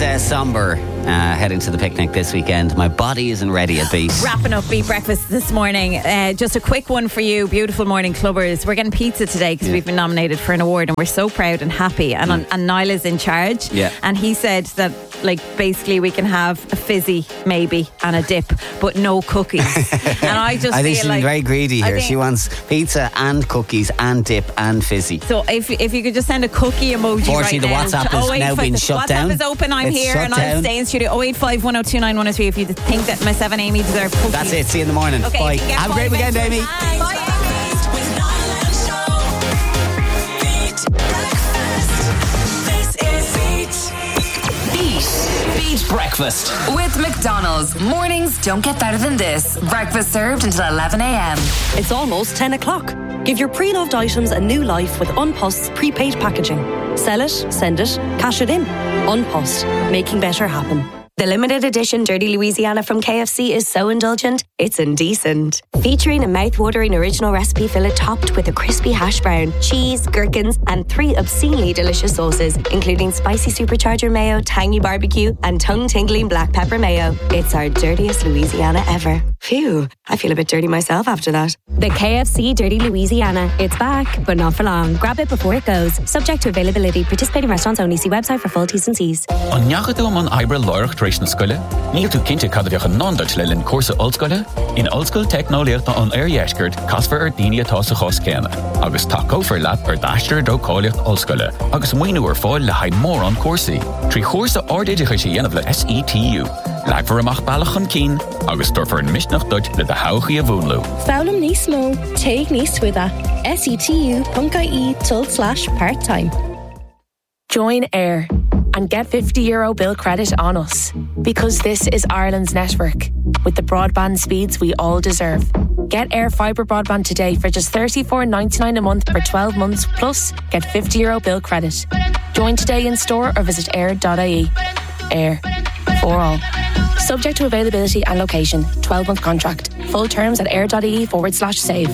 somber. Heading to the picnic this weekend. My body isn't ready at Beat. Wrapping up Beat Breakfast this morning. Just a quick one for you, beautiful morning clubbers. We're getting pizza today because we've been nominated for an award and we're so proud and happy. And Niall is in charge. Yeah. And he said that, like, basically we can have a fizzy maybe and a dip, but no cookies. And I just I think feel she's like very greedy here. She wants pizza and cookies and dip and fizzy. So if you could just send a cookie emoji Fortunately, right the now. WhatsApp has now been shut down. WhatsApp is open. I'm It's here shut and I'll down. stay in studio. 085 102 9103 if you think that my 7 Amy deserve cookies. That's it. See you in the morning. Okay, Bye. if you get Have a great five weekend, extra- Amy. Bye. Beat Breakfast with McDonald's. Mornings don't get better than this. Breakfast served until 11 a.m. It's almost 10 o'clock. Give your pre-loved items a new life with Unpost's prepaid packaging. Sell it, send it, cash it in. Unpost, making better happen. The limited edition Dirty Louisiana from KFC is so indulgent, it's indecent. Featuring a mouth-watering original recipe fillet topped with a crispy hash brown, cheese, gherkins, and 3 obscenely delicious sauces, including spicy supercharger mayo, tangy barbecue, and tongue-tingling black pepper mayo. It's our dirtiest Louisiana ever. Phew, I feel a bit dirty myself after that. The KFC Dirty Louisiana. It's back, but not for long. Grab it before it goes. Subject to availability. Participating restaurants only. See website for full T's and C's. An neagadú man Ibre Lorach Tréis na scoile, níl tú cinnte cadbheach an non-Dutch le linn cuasa ollscoile, in ollscoil technoliaachta an air-yeasgurt casfar daoine atá sa chos céanna, agus tá cófar leat daistear dó cáiliacht ollscoile, agus muoinú fáil le haid mór an cuasaí. Trí chósa ardéidecha sé dhéanamh le SETU. Leagfar amach bailach an cín, agus torfar an misnach Dutch le de hauchaí a bhúnlú. Fálam níos mó, teig níos suida. setu.ie/part-time. Join AIR and get €50 bill credit on us, because this is Ireland's network with the broadband speeds we all deserve. Get AIR fibre broadband today for just $34.99 a month for 12 months, plus get €50 bill credit. Join today in store or visit air.ie. AIR, for all. Subject to availability and location. 12-month contract. Full terms at air.ie/save.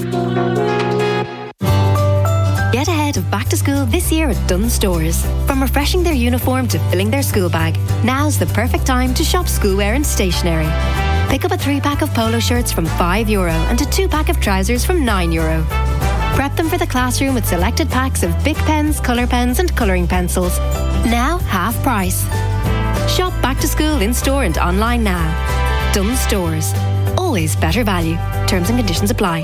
Get ahead of back to school this year at Dunnes Stores. From refreshing their uniform to filling their school bag, now's the perfect time to shop schoolwear and stationery. Pick up a 3-pack of polo shirts from €5 and a 2-pack of trousers from €9. Prep them for the classroom with selected packs of Bic pens, colour pens and colouring pencils. Now half price. Shop back to school in store and online now. Dunnes Stores. Always better value. Terms and conditions apply.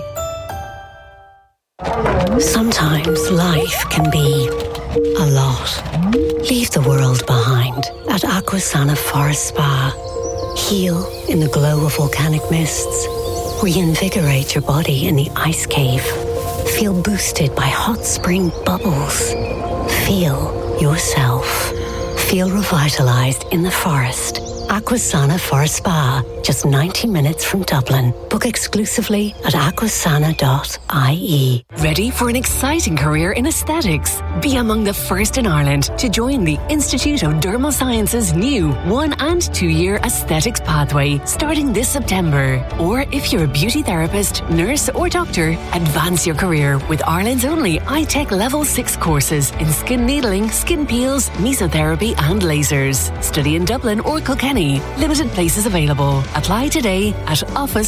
Sometimes life can be a lot. Leave the world behind at Aquasana Forest Spa. Heal in the glow of volcanic mists. Reinvigorate your body in the ice cave. Feel boosted by hot spring bubbles. Feel yourself. Feel revitalized in the forest. Aquasana Forest Spa, just 90 minutes from Dublin. Book exclusively at aquasana.ie. Ready for an exciting career in aesthetics? Be among the first in Ireland to join the Institute of Dermal Sciences' new 1- and 2-year aesthetics pathway starting this September. Or if you're a beauty therapist, nurse or doctor, advance your career with Ireland's only iTech Level 6 courses in skin needling, skin peels, mesotherapy and lasers. Study in Dublin or Kilkenny. Limited places available. Apply today at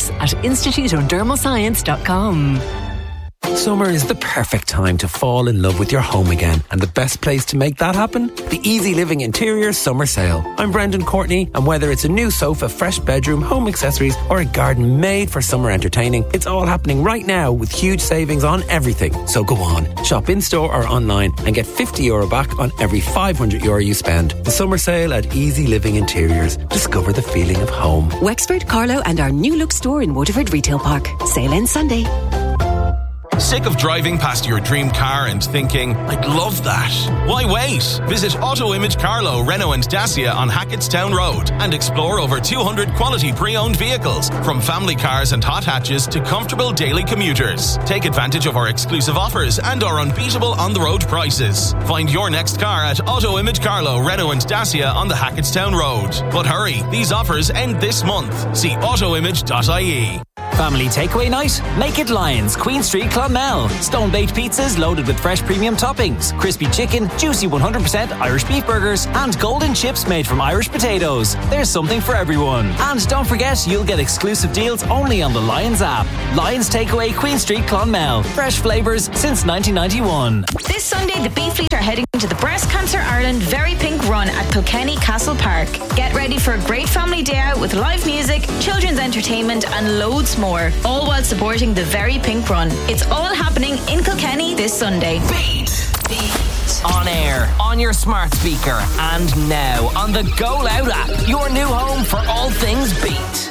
office@instituteofdermalscience.com. Summer is the perfect time to fall in love with your home again, and the best place to make that happen? The Easy Living Interiors Summer Sale. I'm Brendan Courtney, and whether it's a new sofa, fresh bedroom, home accessories, or a garden made for summer entertaining, it's all happening right now with huge savings on everything. So go on, shop in store or online and get €50 back on every €500 you spend. The Summer Sale at Easy Living Interiors. Discover the feeling of home. Wexford, Carlow and our new look store in Waterford Retail Park. Sale ends Sunday. Sick of driving past your dream car and thinking, I'd love that? Why wait? Visit Auto Image Carlow, Renault and Dacia on Hackettstown Road and explore over 200 quality pre-owned vehicles, from family cars and hot hatches to comfortable daily commuters. Take advantage of our exclusive offers and our unbeatable on-the-road prices. Find your next car at Auto Image Carlow, Renault and Dacia on the Hackettstown Road. But hurry, these offers end this month. See autoimage.ie. Family takeaway night? Make it Lions, Queen Street, Clonmel. Stone-baked pizzas loaded with fresh premium toppings, crispy chicken, juicy 100% Irish beef burgers, and golden chips made from Irish potatoes. There's something for everyone. And don't forget, you'll get exclusive deals only on the Lions app. Lions Takeaway, Queen Street, Clonmel. Fresh flavours since 1991. This Sunday, the Beefleet are heading to the Breast Cancer Ireland Very Pink Run at Kilkenny Castle Park. Get ready for a great family day out with live music, children's entertainment and loads more, all while supporting the Very Pink Run. It's all happening in Kilkenny this Sunday. Beat. On air, on your smart speaker, and now on the Go Loud app, your new home for all things Beat.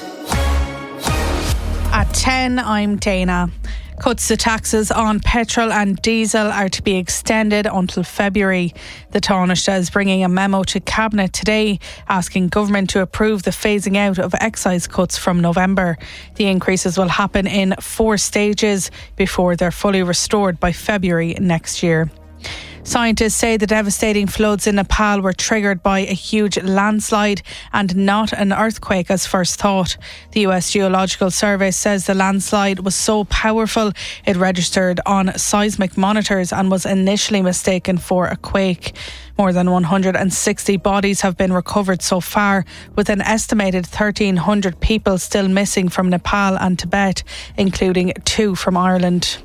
At 10, I'm Dana. Cuts to taxes on petrol and diesel are to be extended until February. The Taoiseach is bringing a memo to Cabinet today asking government to approve the phasing out of excise cuts from November. The increases will happen in 4 stages before they're fully restored by February next year. Scientists say the devastating floods in Nepal were triggered by a huge landslide and not an earthquake as first thought. The US Geological Survey says the landslide was so powerful it registered on seismic monitors and was initially mistaken for a quake. More than 160 bodies have been recovered so far, with an estimated 1,300 people still missing from Nepal and Tibet, including 2 from Ireland.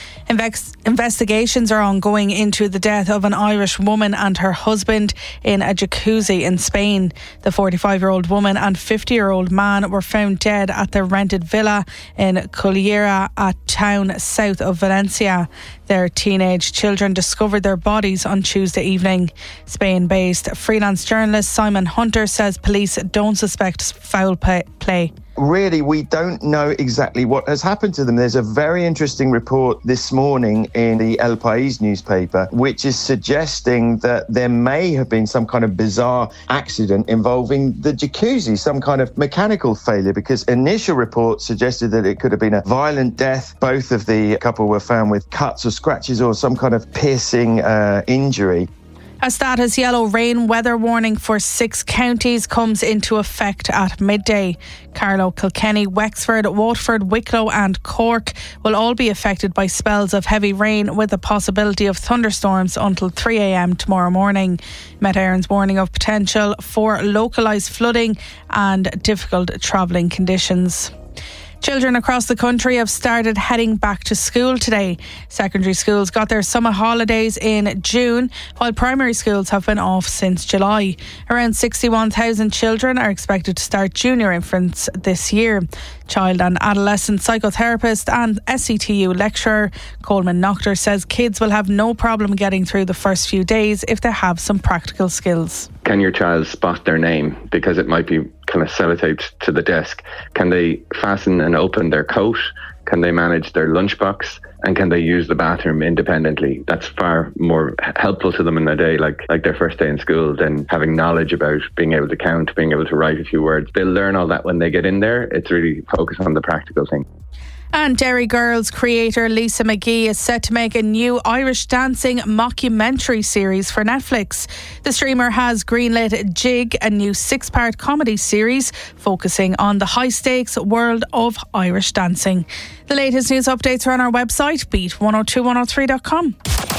Investigations are ongoing into the death of an Irish woman and her husband in a jacuzzi in Spain. The 45-year-old woman and 50-year-old man were found dead at their rented villa in Cullera, a town south of Valencia. Their teenage children discovered their bodies on Tuesday evening. Spain-based freelance journalist Simon Hunter says police don't suspect foul play. Really, we don't know exactly what has happened to them. There's a very interesting report this morning in the El País newspaper, which is suggesting that there may have been some kind of bizarre accident involving the jacuzzi, some kind of mechanical failure, because initial reports suggested that it could have been a violent death. Both of the couple were found with cuts or scratches or some kind of piercing injury. A status yellow rain weather warning for 6 counties comes into effect at midday. Carlow, Kilkenny, Wexford, Waterford, Wicklow and Cork will all be affected by spells of heavy rain with the possibility of thunderstorms until 3 a.m. tomorrow morning. Met Éireann's warning of potential for localised flooding and difficult travelling conditions. Children across the country have started heading back to school today. Secondary schools got their summer holidays in June, while primary schools have been off since July. Around 61,000 children are expected to start junior infants this year. Child and adolescent psychotherapist and SCTU lecturer Coleman Noctor says kids will have no problem getting through the first few days if they have some practical skills. Can your child spot their name because it might be kind of sellotaped to the desk? Can they fasten and open their coat? Can they manage their lunchbox? And can they use the bathroom independently? That's far more helpful to them in their day, like their first day in school, than having knowledge about being able to count, being able to write a few words. They'll learn all that when they get in there. It's really focused on the practical thing. And Derry Girls creator Lisa McGee is set to make a new Irish dancing mockumentary series for Netflix. The streamer has greenlit Jig, a new 6-part comedy series focusing on the high-stakes world of Irish dancing. The latest news updates are on our website, beat102103.com.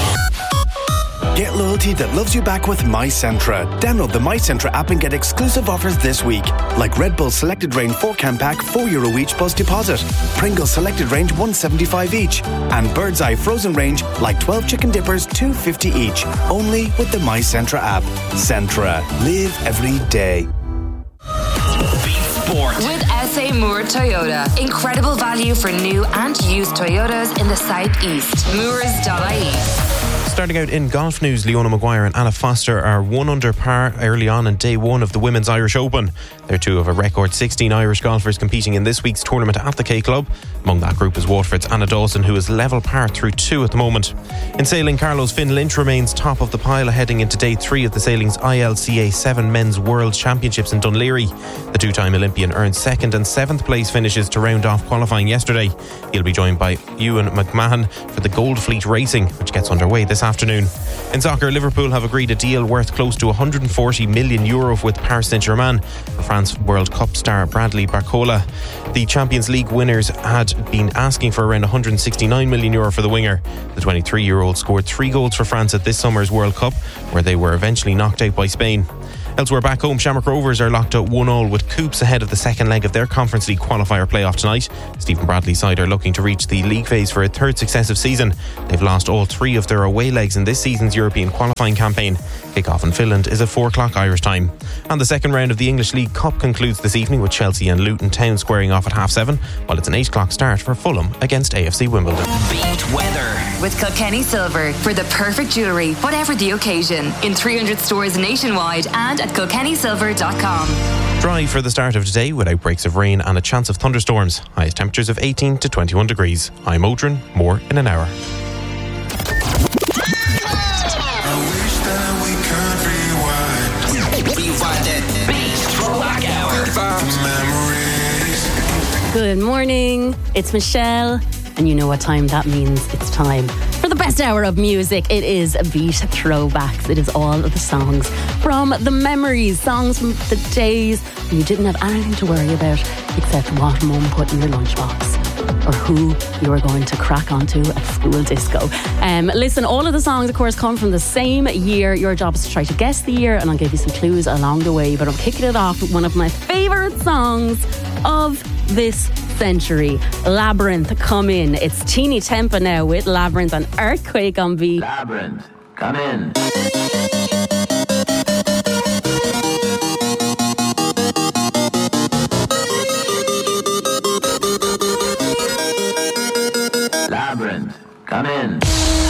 Get loyalty that loves you back with MyCentra. Download the MyCentra app and get exclusive offers this week. Like Red Bull Selected Range 4-can pack, €4 each plus deposit. Pringles Selected Range $1.75 each. And Bird's Eye Frozen Range, like 12 chicken dippers, $2.50 each. Only with the MyCentra app. Centra. Live every day. Sport. With SA Moore Toyota. Incredible value for new and used Toyotas in the southeast. Moores.ie. Starting out in golf news, Leona Maguire and Anna Foster are 1 under par early on in day 1 of the Women's Irish Open. They're 2 of a record 16 Irish golfers competing in this week's tournament at the K Club. Among that group is Waterford's Anna Dawson, who is level par through 2 at the moment. In sailing, Carlow's Finn Lynch remains top of the pile heading into day 3 of the sailing's ILCA 7 Men's World Championships in Dunleary. The 2-time Olympian earned 2nd and 7th place finishes to round off qualifying yesterday. He'll be joined by Ewan McMahon for the Gold Fleet Racing, which gets underway this this afternoon. In soccer, Liverpool have agreed a deal worth close to €140 million with Paris Saint-Germain for France World Cup star Bradley Barcola. The Champions League winners had been asking for around €169 million for the winger. The 23-year-old scored 3 goals for France at this summer's World Cup, where they were eventually knocked out by Spain. Elsewhere back home, Shamrock Rovers are locked at 1-1 with Coops ahead of the second leg of their Conference League qualifier playoff tonight. Stephen Bradley's side are looking to reach the league phase for a third successive season. They've lost all 3 of their away legs in this season's European qualifying campaign. Kick-off in Finland is at 4 o'clock Irish time. And the second round of the English League Cup concludes this evening with Chelsea and Luton Town squaring off at 7:30, while it's an 8 o'clock start for Fulham against AFC Wimbledon. Beat weather with Kilkenny Silver for the perfect jewellery, whatever the occasion. In 300 stores nationwide and at KilkennySilver.com. Dry for the start of today with outbreaks of rain and a chance of thunderstorms. Highest temperatures of 18 to 21 degrees. I'm Odrin. More in an hour. Good morning, it's Michelle, and you know what time that means. It's time for the best hour of music. It is Beat Throwbacks. It is all of the songs from the memories, songs from the days when you didn't have anything to worry about except what mum put in your lunchbox or who you were going to crack onto at school disco. Listen, all of the songs, of course, come from the same year. Your job is to try to guess the year, and I'll give you some clues along the way. But I'm kicking it off with one of my favourite songs of this century. Labyrinth, come in. It's Teeny Tempa now with Labyrinth and Earthquake on Beat. Labyrinth, come in.